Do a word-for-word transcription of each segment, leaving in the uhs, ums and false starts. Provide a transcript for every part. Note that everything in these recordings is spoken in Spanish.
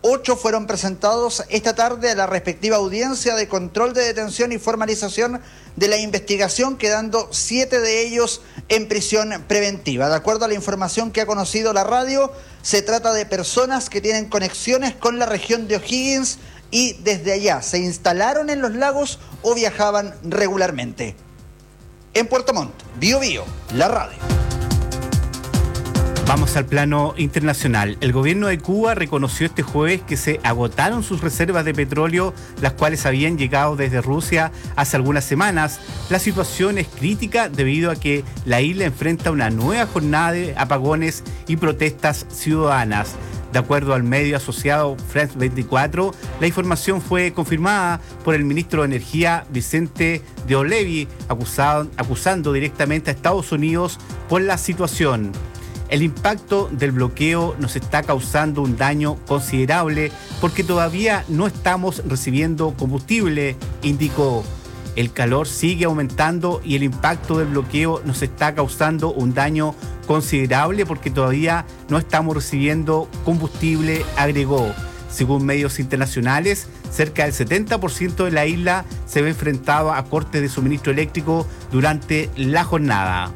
Ocho fueron presentados esta tarde a la respectiva audiencia de control de detención y formalización de la investigación, quedando siete de ellos en prisión preventiva. De acuerdo a la información que ha conocido la radio, se trata de personas que tienen conexiones con la región de O'Higgins y desde allá se instalaron en los lagos o viajaban regularmente. En Puerto Montt, Bío Bío, la radio. Vamos al plano internacional. El gobierno de Cuba reconoció este jueves que se agotaron sus reservas de petróleo, las cuales habían llegado desde Rusia hace algunas semanas. La situación es crítica debido a que la isla enfrenta una nueva jornada de apagones y protestas ciudadanas. De acuerdo al medio asociado France veinticuatro, la información fue confirmada por el ministro de Energía, Vicente de Olevi, acusado, acusando directamente a Estados Unidos por la situación. El impacto del bloqueo nos está causando un daño considerable porque todavía no estamos recibiendo combustible, indicó. El calor sigue aumentando y el impacto del bloqueo nos está causando un daño considerable porque todavía no estamos recibiendo combustible, agregó. Según medios internacionales, cerca del setenta por ciento de la isla se ve enfrentado a cortes de suministro eléctrico durante la jornada.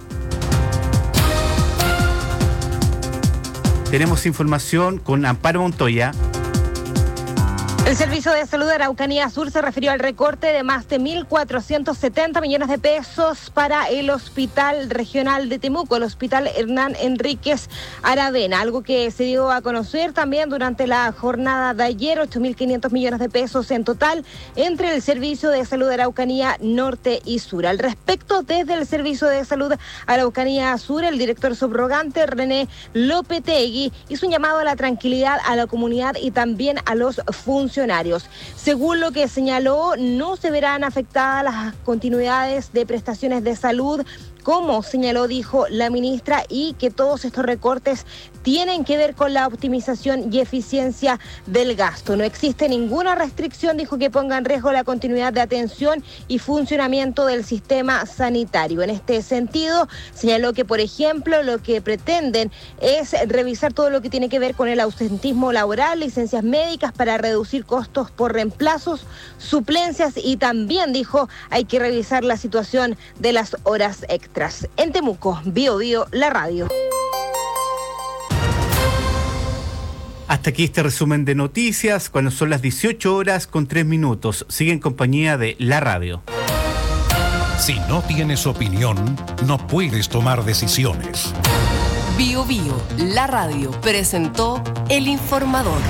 Tenemos información con Amparo Montoya. El Servicio de Salud de Araucanía Sur se refirió al recorte de más de mil cuatrocientos setenta millones de pesos para el Hospital Regional de Temuco, el Hospital Hernán Enríquez Aravena, algo que se dio a conocer también durante la jornada de ayer, ocho mil quinientos millones de pesos en total entre el Servicio de Salud de Araucanía Norte y Sur. Al respecto, desde el Servicio de Salud Araucanía Sur, el director subrogante René Lopetegui hizo un llamado a la tranquilidad a la comunidad y también a los funcionarios. Según lo que señaló, no se verán afectadas las continuidades de prestaciones de salud, como señaló, dijo la ministra, y que todos estos recortes tienen que ver con la optimización y eficiencia del gasto. No existe ninguna restricción, dijo, que ponga en riesgo la continuidad de atención y funcionamiento del sistema sanitario. En este sentido, señaló que, por ejemplo, lo que pretenden es revisar todo lo que tiene que ver con el ausentismo laboral, licencias médicas para reducir costos por reemplazos, suplencias y también, dijo, hay que revisar la situación de las horas extras. En Temuco, Bío Bío, la radio. Hasta aquí este resumen de noticias, cuando son las dieciocho horas con tres minutos. Sigue en compañía de la radio. Si no tienes opinión, no puedes tomar decisiones. Bío Bío, la radio, presentó El Informador.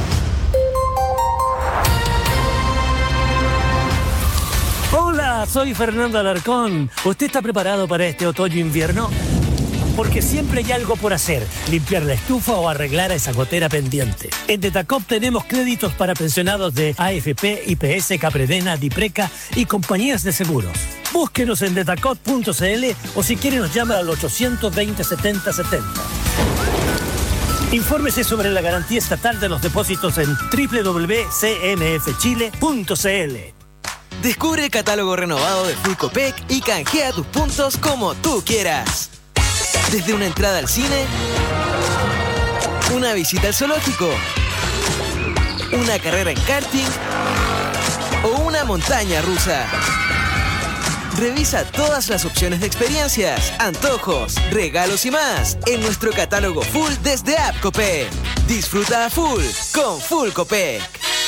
Hola, soy Fernando Alarcón. ¿Usted está preparado para este otoño-invierno? Porque siempre hay algo por hacer, limpiar la estufa o arreglar esa gotera pendiente. En Detacop tenemos créditos para pensionados de A F P, I P S, Capredena, Dipreca y compañías de seguros. Búsquenos en detacop punto c l o si quiere nos llama al ochocientos veinte, setenta setenta. Infórmese sobre la garantía estatal de los depósitos en doble u doble u doble u punto c n f chile punto c l. Descubre el catálogo renovado de Full Copec y canjea tus puntos como tú quieras. Desde una entrada al cine, una visita al zoológico, una carrera en karting o una montaña rusa. Revisa todas las opciones de experiencias, antojos, regalos y más en nuestro catálogo Full desde App Copec. Disfruta a full con Full Copec.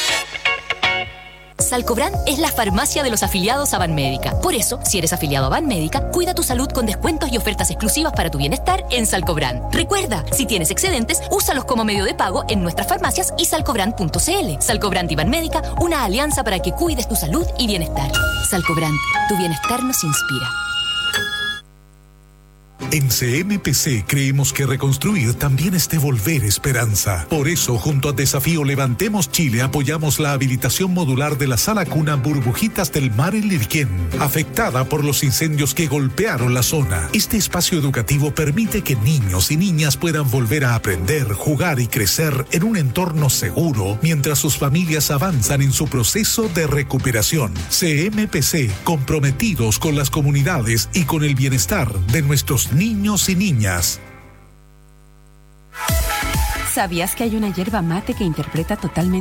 Salcobran es la farmacia de los afiliados a Banmédica. Por eso, si eres afiliado a Banmédica, cuida tu salud con descuentos y ofertas exclusivas para tu bienestar en Salcobran. Recuerda, si tienes excedentes, úsalos como medio de pago en nuestras farmacias y salcobran punto c l. Salcobran y Banmédica, una alianza para que cuides tu salud y bienestar. Salcobran, tu bienestar nos inspira. En C M P C creemos que reconstruir también es devolver esperanza. Por eso, junto a Desafío Levantemos Chile, apoyamos la habilitación modular de la sala cuna Burbujitas del Mar en Lirquén, afectada por los incendios que golpearon la zona. Este espacio educativo permite que niños y niñas puedan volver a aprender, jugar y crecer en un entorno seguro, mientras sus familias avanzan en su proceso de recuperación. C M P C, comprometidos con las comunidades y con el bienestar de nuestros niños y niñas. ¿Sabías que hay una yerba mate que interpreta totalmente